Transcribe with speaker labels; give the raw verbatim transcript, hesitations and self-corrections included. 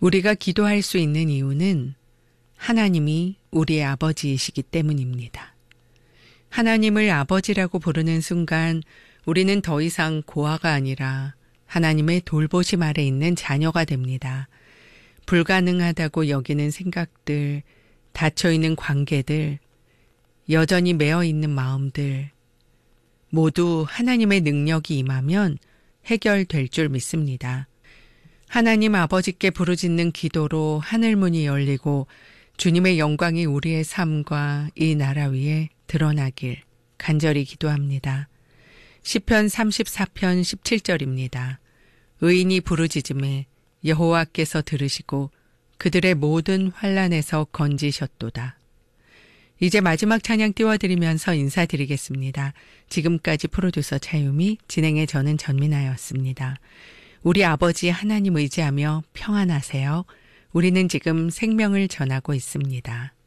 Speaker 1: 우리가 기도할 수 있는 이유는 하나님이 우리의 아버지이시기 때문입니다. 하나님을 아버지라고 부르는 순간 우리는 더 이상 고아가 아니라 하나님의 돌보심 아래 있는 자녀가 됩니다. 불가능하다고 여기는 생각들, 닫혀있는 관계들, 여전히 매어있는 마음들, 모두 하나님의 능력이 임하면 해결될 줄 믿습니다. 하나님 아버지께 부르짖는 기도로 하늘문이 열리고 주님의 영광이 우리의 삶과 이 나라 위에 드러나길 간절히 기도합니다. 시편 삼십사 편 십칠 절입니다. 의인이 부르짖음에 여호와께서 들으시고 그들의 모든 환난에서 건지셨도다. 이제 마지막 찬양 띄워드리면서 인사드리겠습니다. 지금까지 프로듀서 차유미, 진행의 저는 전민아였습니다. 우리 아버지 하나님 의지하며 평안하세요. 우리는 지금 생명을 전하고 있습니다.